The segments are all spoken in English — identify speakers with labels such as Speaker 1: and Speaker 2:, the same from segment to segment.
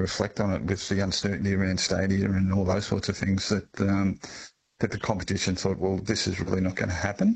Speaker 1: reflect on it with the uncertainty around stadia and all those sorts of things that the competition thought, well, this is really not going to happen.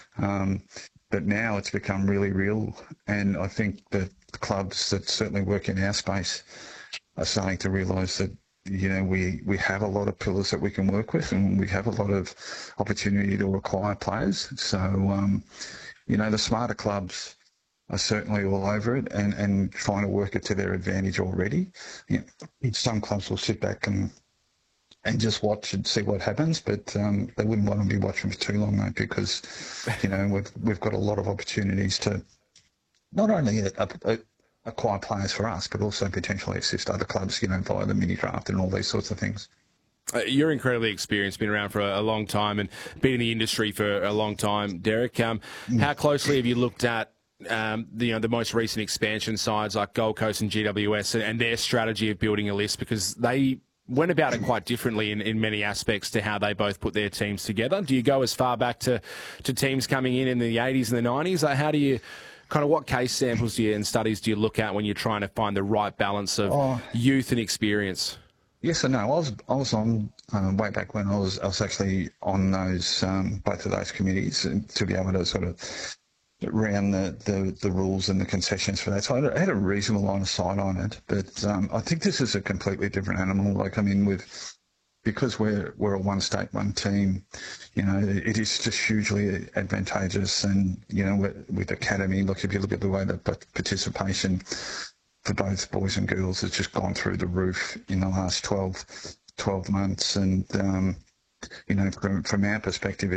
Speaker 1: But now it's become really real, and I think that the clubs that certainly work in our space are starting to realise that, you know, we have a lot of pillars that we can work with, and we have a lot of opportunity to acquire players. So, you know, the smarter clubs are certainly all over it and trying to work it to their advantage already. You know, some clubs will sit back and just watch and see what happens, but they wouldn't want to be watching for too long, mate, because, you know, we've got a lot of opportunities to not only acquire players for us, but also potentially assist other clubs, you know, via the mini draft and all these sorts of things.
Speaker 2: You're incredibly experienced, been around for a long time and been in the industry for a long time, Derek. How closely have you looked at the most recent expansion sides like Gold Coast and GWS and their strategy of building a list, because they went about it quite differently in many aspects to how they both put their teams together? Do you go as far back to teams coming in the 80s and the 90s? How do you kind of, what case samples and studies do you look at when you're trying to find the right balance of youth and experience?
Speaker 1: Yes and no. I was on way back when I was actually on those both of those committees to be able to sort of around the rules and the concessions for that. So I had a reasonable line of sight on it, but I think this is a completely different animal. Like, I mean, because we're a one state, one team, you know, it is just hugely advantageous. And, you know, with academy, look, if you look at the way that participation for both boys and girls has just gone through the roof in the last 12 months. And, you know, from our perspective,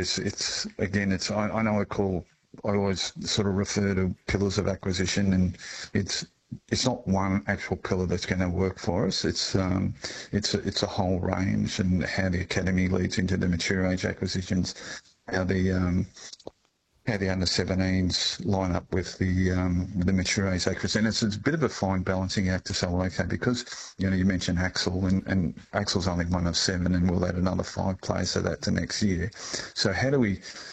Speaker 1: I know I always sort of refer to pillars of acquisition, and it's not one actual pillar that's going to work for us. It's a whole range, and how the academy leads into the mature age acquisitions, how the under 17s line up with the mature age acquisitions. It's a bit of a fine balancing act to say, well, okay, because, you know, you mentioned Axel, and Axel's only one of 7, and we'll add another 5 players to that to next year. So how do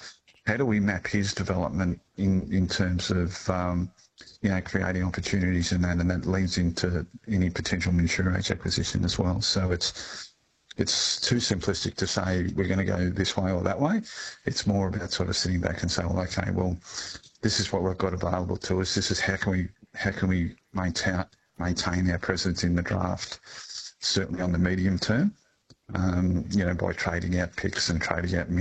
Speaker 1: we map his development in terms of, you know, creating opportunities in that, and that leads into any potential mature age acquisition as well. So it's too simplistic to say we're going to go this way or that way. It's more about sort of sitting back and saying, well, okay, well, this is what we've got available to us. This is how can we maintain our presence in the draft, certainly on the medium term, you know, by trading out picks and trading out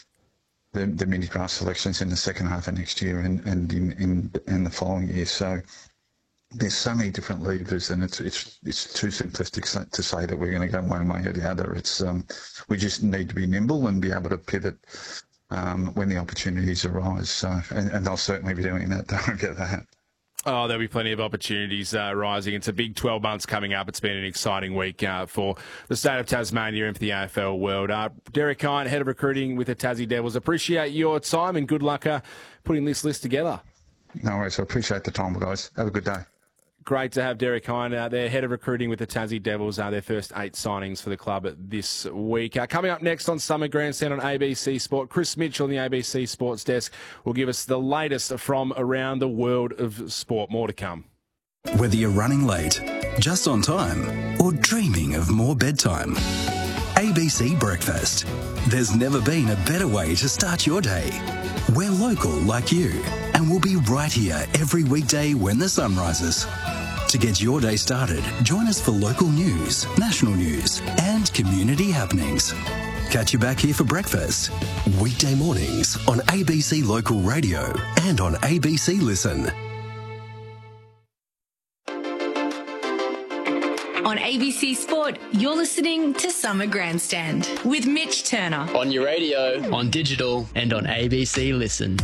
Speaker 1: the mini draft selections in the second half of next year and in the following year. So there's so many different levers, and it's too simplistic to say that we're going to go one way or the other. We just need to be nimble and be able to pivot when the opportunities arise. So, and they'll certainly be doing that. Don't get that.
Speaker 2: Oh, there'll be plenty of opportunities rising. It's a big 12 months coming up. It's been an exciting week for the state of Tasmania and for the AFL world. Derek Kine, Head of Recruiting with the Tassie Devils. Appreciate your time and good luck putting this list together.
Speaker 1: No worries. I appreciate the time, guys. Have a good day.
Speaker 2: Great to have Derek Kine out there, Head of Recruiting with the Tassie Devils, their first 8 signings for the club this week. Coming up next on Summer Grandstand on ABC Sport, Chris Mitchell on the ABC Sports Desk will give us the latest from around the world of sport. More to come.
Speaker 3: Whether you're running late, just on time, or dreaming of more bedtime, ABC Breakfast. There's never been a better way to start your day. We're local like you, and we'll be right here every weekday when the sun rises. To get your day started, join us for local news, national news, and community happenings. Catch you back here for breakfast. Weekday mornings on ABC Local Radio and on ABC Listen.
Speaker 4: On ABC Sport, you're listening to Summer Grandstand with Mitch Turner.
Speaker 5: On your radio, on digital, and on ABC Listen.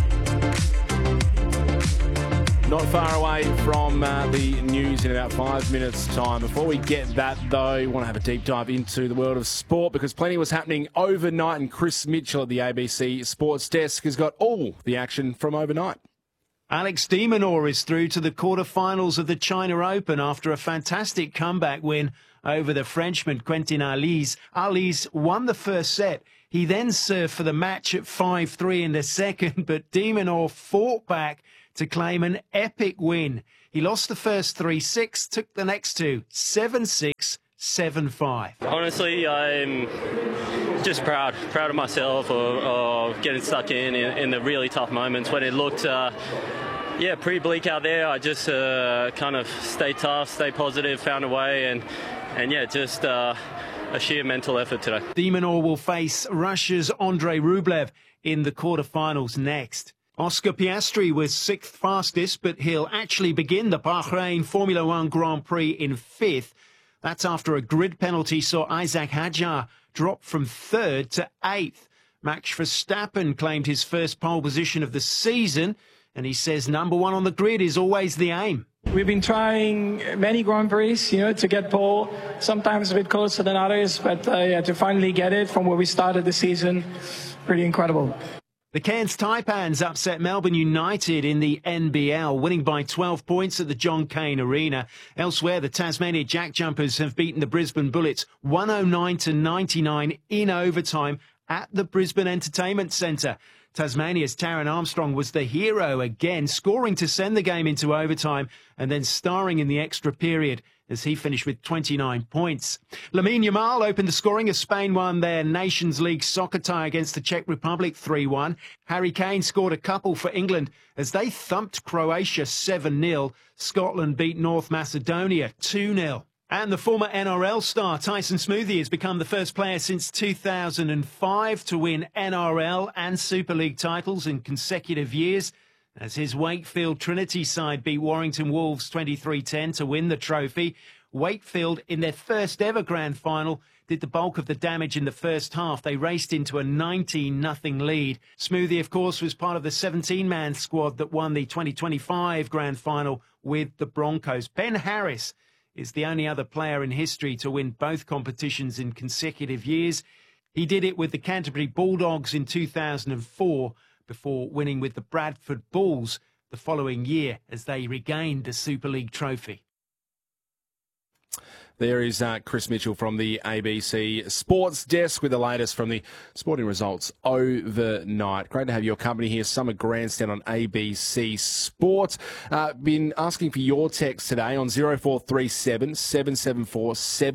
Speaker 2: Not far away from the news in about 5 minutes' time. Before we get that, though, we want to have a deep dive into the world of sport because plenty was happening overnight, and Chris Mitchell at the ABC Sports Desk has got all the action from overnight.
Speaker 6: Alex de Minaur is through to the quarterfinals of the China Open after a fantastic comeback win over the Frenchman Quentin Halys. Halys won the first set. He then served for the match at 5-3 in the second, but de Minaur fought back to claim an epic win. He lost the first 3-6, took the next two 7-6, 7-5.
Speaker 7: Honestly, I'm just proud of myself of getting stuck in the really tough moments when it looked pretty bleak out there. I just kind of stayed tough, stayed positive, found a way, and just a sheer mental effort today.
Speaker 6: De Minaur will face Russia's Andrei Rublev in the quarterfinals next. Oscar Piastri was 6th fastest, but he'll actually begin the Bahrain Formula One Grand Prix in 5th. That's after a grid penalty saw Isaac Hadjar drop from 3rd to 8th. Max Verstappen claimed his first pole position of the season, and he says number one on the grid is always the aim.
Speaker 8: We've been trying many Grand Prix, to get pole, sometimes a bit closer than others, but to finally get it from where we started the season, pretty incredible.
Speaker 6: The Cairns Taipans upset Melbourne United in the NBL, winning by 12 points at the John Cain Arena. Elsewhere, the Tasmania Jack Jumpers have beaten the Brisbane Bullets 109-99 in overtime at the Brisbane Entertainment Centre. Tasmania's Taran Armstrong was the hero again, scoring to send the game into overtime and then starring in the extra period as he finished with 29 points. Lamine Yamal opened the scoring as Spain won their Nations League soccer tie against the Czech Republic 3-1. Harry Kane scored a couple for England as they thumped Croatia 7-0. Scotland beat North Macedonia 2-0. And the former NRL star Tyson Smoothy has become the first player since 2005 to win NRL and Super League titles in consecutive years, as his Wakefield Trinity side beat Warrington Wolves 23-10 to win the trophy. Wakefield, in their first ever grand final, did the bulk of the damage in the first half. They raced into a 19-0 lead. Smoothy, of course, was part of the 17-man squad that won the 2025 grand final with the Broncos. Ben Harris is the only other player in history to win both competitions in consecutive years. He did it with the Canterbury Bulldogs in 2004 before winning with the Bradford Bulls the following year as they regained the Super League trophy.
Speaker 2: There is Chris Mitchell from the ABC Sports Desk with the latest from the sporting results overnight. Great to have your company here. Summer Grandstand on ABC Sport. Been asking for your text today on 0437 774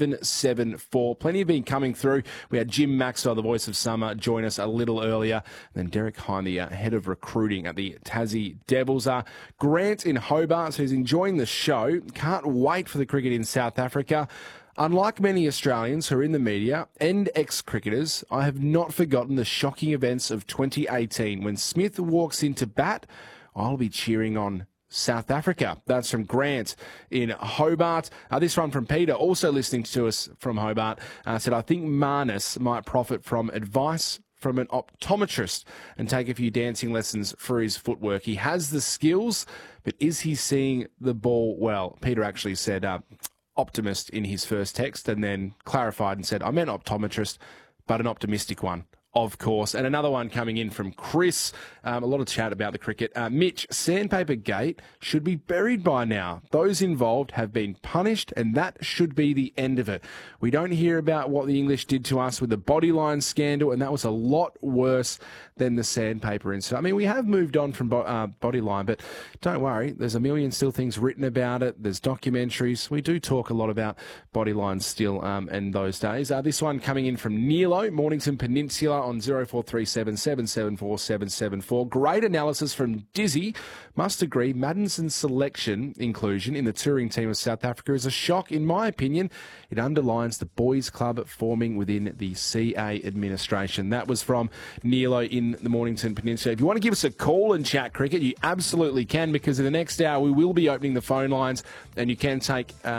Speaker 2: 774. Plenty have been coming through. We had Jim Maxwell, the voice of summer, join us a little earlier. And then Derek Hine, the head of recruiting at the Tassie Devils. Grant in Hobart, who's enjoying the show. Can't wait for the cricket in South Africa. Unlike many Australians who are in the media and ex-cricketers, I have not forgotten the shocking events of 2018. When Smith walks into bat, I'll be cheering on South Africa. That's from Grant in Hobart. This one from Peter, also listening to us from Hobart, said, I think Marnus might profit from advice from an optometrist and take a few dancing lessons for his footwork. He has the skills, but is he seeing the ball well? Peter actually said optimist in his first text and then clarified and said, I meant optometrist, but an optimistic one, of course. And another one coming in from Chris. A lot of chat about the cricket. Mitch, Sandpaper Gate should be buried by now. Those involved have been punished, and that should be the end of it. We don't hear about what the English did to us with the Bodyline scandal, and that was a lot worse than the Sandpaper incident. I mean, we have moved on from Bodyline, but don't worry, there's a million still things written about it. There's documentaries. We do talk a lot about Bodyline still in those days. This one coming in from Nilo, Mornington Peninsula, on 0437 774 774. Great analysis from Dizzy. Must agree, Maddenson's selection inclusion in the touring team of South Africa is a shock, in my opinion. It underlines the boys' club forming within the CA administration. That was from Nilo in the Mornington Peninsula. If you want to give us a call and chat cricket, you absolutely can, because in the next hour we will be opening the phone lines, and you can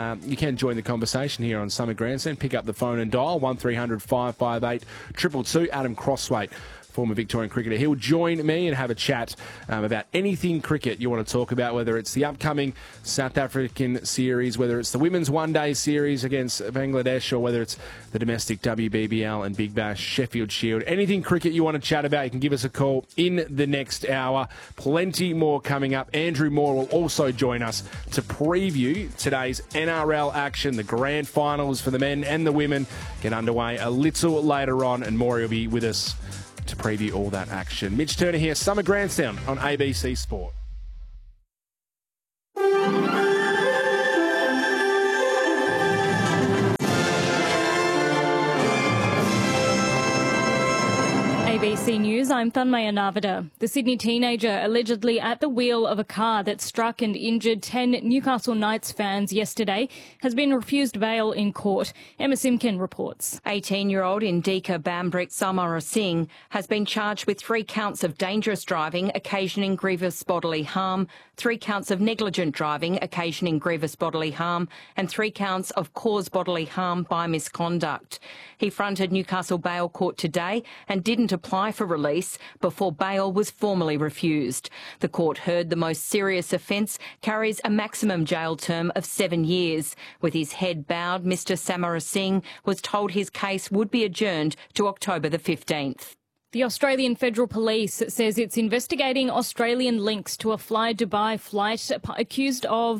Speaker 2: join the conversation here on Summer Grandstand. Pick up the phone and dial 1300 558 222. Adam Crosswaite, former Victorian cricketer, he'll join me and have a chat about anything cricket you want to talk about, whether it's the upcoming South African series, whether it's the Women's One-Day series against Bangladesh, or whether it's the domestic WBBL and Big Bash Sheffield Shield. Anything cricket you want to chat about, you can give us a call in the next hour. Plenty more coming up. Andrew Moore will also join us to preview today's NRL action. The grand finals for the men and the women get underway a little later on, and Moore will be with us to preview all that action. Mitch Turner here, Summer Grandstand on ABC Sport.
Speaker 9: ABC News, I'm Thanmaya Navada. The Sydney teenager allegedly at the wheel of a car that struck and injured 10 Newcastle Knights fans yesterday has been refused bail in court. Emma Simkin reports.
Speaker 10: 18-year-old Indika Bambrick Samarasinghe has been charged with 3 counts of dangerous driving occasioning grievous bodily harm, 3 counts of negligent driving occasioning grievous bodily harm and 3 counts of cause bodily harm by misconduct. He fronted Newcastle Bail Court today and didn't apply for release before bail was formally refused. The court heard the most serious offence carries a maximum jail term of 7 years. With his head bowed, Mr Samarasinghe was told his case would be adjourned to October the 15th.
Speaker 9: The Australian Federal Police says it's investigating Australian links to a Fly Dubai flight accused of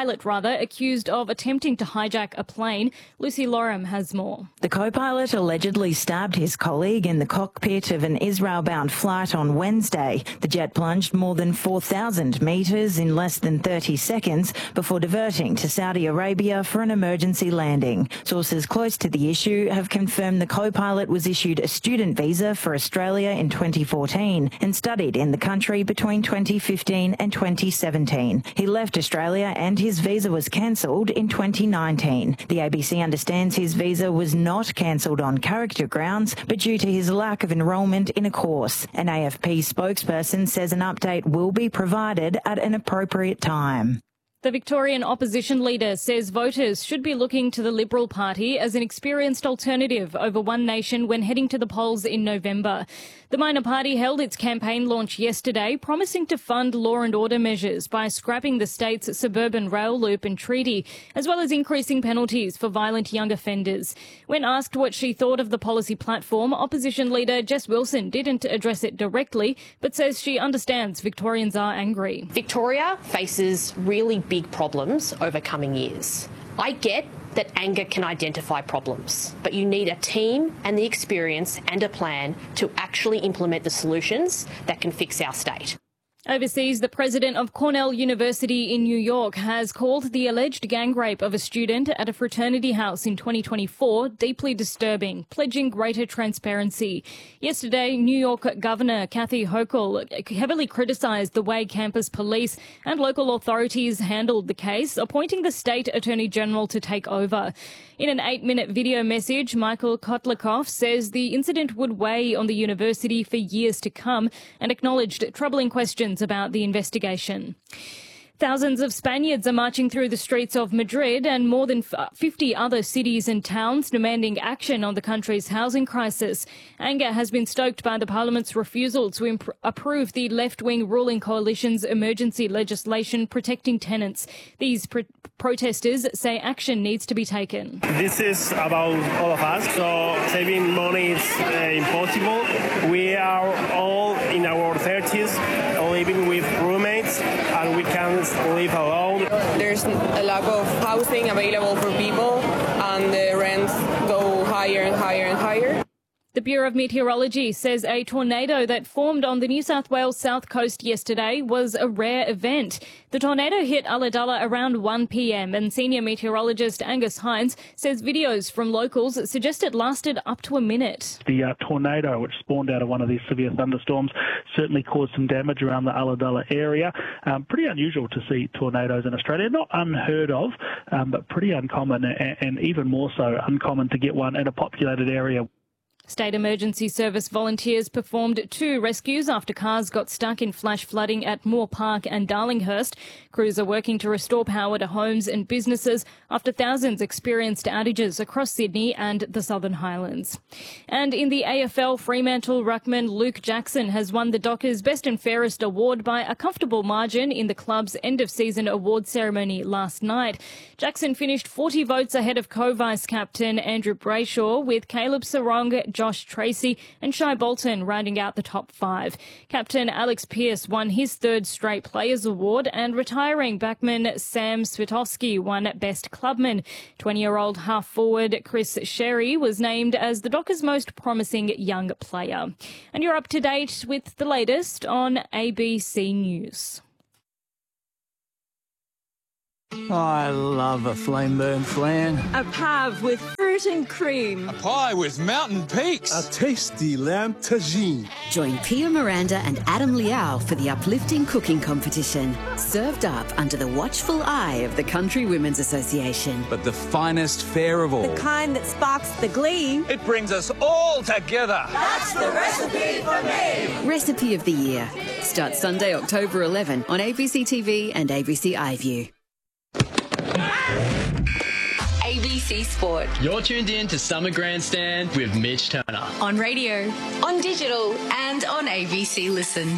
Speaker 9: attempting to hijack a plane. Lucy Lorem has more.
Speaker 11: The co-pilot allegedly stabbed his colleague in the cockpit of an Israel-bound flight on Wednesday. The jet plunged more than 4,000 metres in less than 30 seconds before diverting to Saudi Arabia for an emergency landing. Sources close to the issue have confirmed the co-pilot was issued a student visa for Australia in 2014 and studied in the country between 2015 and 2017. He left Australia and his visa was cancelled in 2019. The ABC understands his visa was not cancelled on character grounds, but due to his lack of enrolment in a course. An AFP spokesperson says an update will be provided at an appropriate time.
Speaker 9: The Victorian opposition leader says voters should be looking to the Liberal Party as an experienced alternative over One Nation when heading to the polls in November. The minor party held its campaign launch yesterday, promising to fund law and order measures by scrapping the state's suburban rail loop and treaty, as well as increasing penalties for violent young offenders. When asked what she thought of the policy platform, opposition leader Jess Wilson didn't address it directly, but says she understands Victorians are angry.
Speaker 12: Victoria faces really big problems over coming years. I get that anger can identify problems, but you need a team and the experience and a plan to actually implement the solutions that can fix our state.
Speaker 9: Overseas, the president of Cornell University in New York has called the alleged gang rape of a student at a fraternity house in 2024 deeply disturbing, pledging greater transparency. Yesterday, New York Governor Kathy Hochul heavily criticised the way campus police and local authorities handled the case, appointing the state attorney general to take over. In an 8-minute video message, Michael Kotlikoff says the incident would weigh on the university for years to come and acknowledged troubling questions about the investigation. Thousands of Spaniards are marching through the streets of Madrid and more than 50 other cities and towns demanding action on the country's housing crisis. Anger has been stoked by the Parliament's refusal to approve the left-wing ruling coalition's emergency legislation protecting tenants. These protesters say action needs to be taken.
Speaker 13: This is about all of us, so saving money is impossible. We are all in our 30s, living with roommates, and we can't live alone.
Speaker 14: There's a lack of housing available for people, and the rents go higher and higher and higher.
Speaker 9: The Bureau of Meteorology says a tornado that formed on the New South Wales south coast yesterday was a rare event. The tornado hit Ulladulla around 1 p.m. and senior meteorologist Angus Hines says videos from locals suggest it lasted up to a minute.
Speaker 15: The tornado, which spawned out of one of these severe thunderstorms, certainly caused some damage around the Ulladulla area. Pretty unusual to see tornadoes in Australia. Not unheard of, but pretty uncommon, and even more so uncommon to get one in a populated area.
Speaker 9: State Emergency Service volunteers performed 2 rescues after cars got stuck in flash flooding at Moore Park and Darlinghurst. Crews are working to restore power to homes and businesses after thousands experienced outages across Sydney and the Southern Highlands. And in the AFL, Fremantle ruckman Luke Jackson has won the Dockers Best and Fairest award by a comfortable margin in the club's end-of-season award ceremony last night. Jackson finished 40 votes ahead of co-vice captain Andrew Brayshaw, with Caleb Sarong, Josh Tracy and Shai Bolton rounding out the top 5. Captain Alex Pearce won his 3rd straight Players Award, and retiring backman Sam Swiatkowski won Best Clubman. 20-year-old half-forward Chris Sherry was named as the Dockers' most promising young player. And you're up to date with the latest on ABC News.
Speaker 16: I love a flame burn flan.
Speaker 17: A pave with fruit and cream.
Speaker 16: A pie with mountain peaks. A tasty lamb tagine.
Speaker 18: Join Pia Miranda and Adam Liao for the uplifting cooking competition. Served up under the watchful eye of the Country Women's Association.
Speaker 16: But the finest fare of all.
Speaker 17: The kind that sparks the glee.
Speaker 16: It brings us all together.
Speaker 17: That's the recipe for me.
Speaker 18: Recipe of the Year. Starts Sunday, October 11 on ABC TV and ABC iView.
Speaker 4: ABC Sport.
Speaker 5: You're tuned in to Summer Grandstand with Mitch Turner.
Speaker 4: On radio, on digital, and on ABC Listen.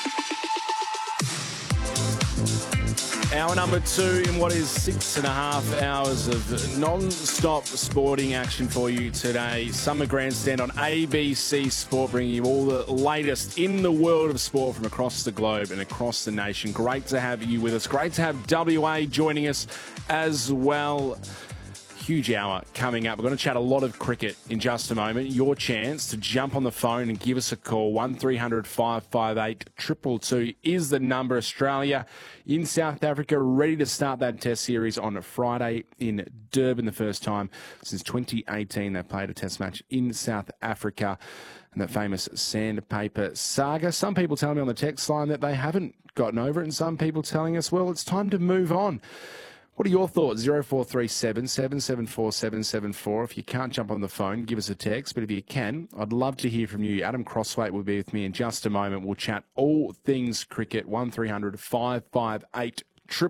Speaker 2: Hour number 2 in what is 6.5 hours of non-stop sporting action for you today. Summer Grandstand on ABC Sport, bringing you all the latest in the world of sport from across the globe and across the nation. Great to have you with us. Great to have WA joining us as well. Huge hour coming up. We're going to chat a lot of cricket in just a moment. Your chance to jump on the phone and give us a call. 1300 558 222 is the number. Australia in South Africa ready to start that test series on Friday in Durban. The first time since 2018 they played a test match in South Africa. And that famous sandpaper saga. Some people telling me on the text line that they haven't gotten over it, and some people telling us, well, it's time to move on. What are your thoughts? 0437 774 774. If you can't jump on the phone, give us a text. But if you can, I'd love to hear from you. Adam Crosswaite will be with me in just a moment. We'll chat all things cricket. 1300 558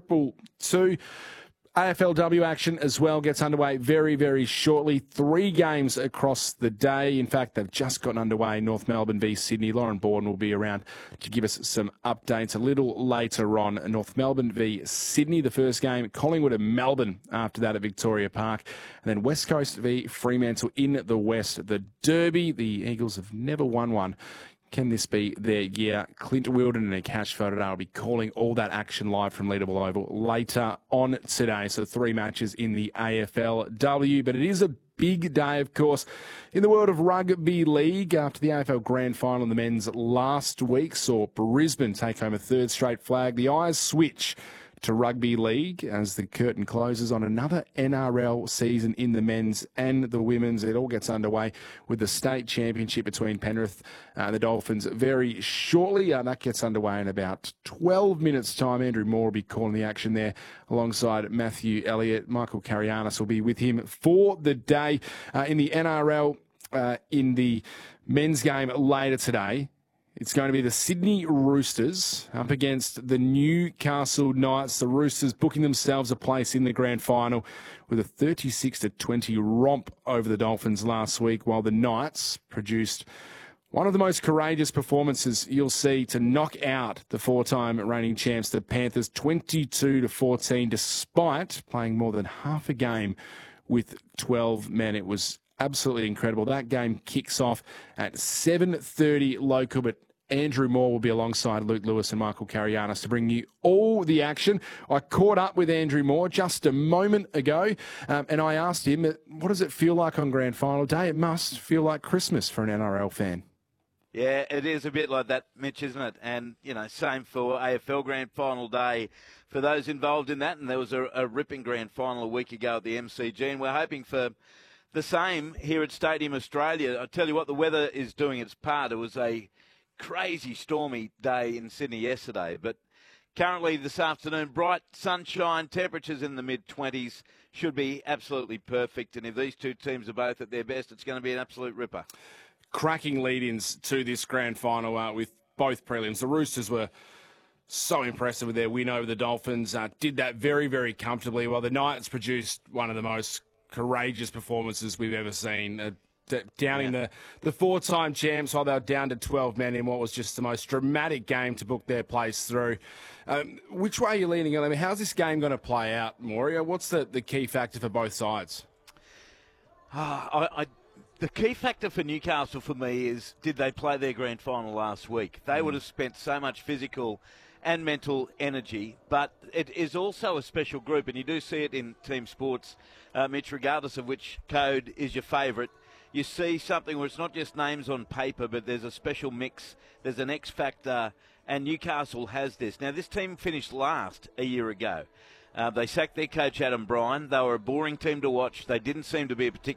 Speaker 2: 222. AFLW action as well gets underway very, very shortly. 3 games across the day. In fact, they've just gotten underway. North Melbourne v Sydney. Lauren Borden will be around to give us some updates a little later on. North Melbourne v Sydney, the first game. Collingwood and Melbourne after that at Victoria Park. And then West Coast v Fremantle in the West. The Derby, the Eagles have never won one. Can this be their year? Clint Wilden and Akash Fodor will be calling all that action live from Leederville Oval later on today. So 3 matches in the AFLW. But it is a big day, of course, in the world of rugby league. After the AFL Grand Final in the men's last week saw Brisbane take home a 3rd straight flag. The eyes switch to rugby league as the curtain closes on another NRL season in the men's and the women's. It all gets underway with the state championship between Penrith and the Dolphins very shortly. That gets underway in about 12 minutes' time. Andrew Moore will be calling the action there alongside Matthew Elliott. Michael Karianis will be with him for the day. In the NRL, in the men's game later today, it's going to be the Sydney Roosters up against the Newcastle Knights. The Roosters booking themselves a place in the grand final with a 36-20 romp over the Dolphins last week, while the Knights produced one of the most courageous performances you'll see to knock out the 4-time reigning champs, the Panthers, 22-14, despite playing more than half a game with 12 men. It was absolutely incredible. That game kicks off at 7:30 local, but Andrew Moore will be alongside Luke Lewis and Michael Karianis to bring you all the action. I caught up with Andrew Moore just a moment ago, and I asked him, what does it feel like on Grand Final Day? It must feel like Christmas for an NRL fan.
Speaker 19: Yeah, it is a bit like that, Mitch, isn't it? And, you know, same for AFL Grand Final Day for those involved in that. And there was a ripping Grand Final a week ago at the MCG, and we're hoping for the same here at Stadium Australia. I tell you what, the weather is doing its part. It was a crazy stormy day in Sydney yesterday, but currently this afternoon, bright sunshine, temperatures in the mid-20s, should be absolutely perfect. And if these two teams are both at their best, it's going to be an absolute ripper.
Speaker 2: Cracking lead-ins to this grand final with both prelims. The Roosters were so impressive with their win over the Dolphins, did that very, very comfortably, while the Knights produced one of the most courageous performances we've ever seen. Downing the 4-time champs while they were down to 12 men in what was just the most dramatic game to book their place through. Which way are you leaning on? I mean, how's this game going to play out, Moria? What's the key factor for both sides?
Speaker 19: The key factor for Newcastle for me is, did they play their grand final last week? They would have spent so much physical and mental energy, but it is also a special group, and you do see it in team sports, Mitch, regardless of which code is your favourite. You see something where it's not just names on paper, but there's a special mix, there's an X factor, and Newcastle has this. Now, this team finished last a year ago. They sacked their coach, Adam Bryan. They were a boring team to watch. They didn't seem to be a particularly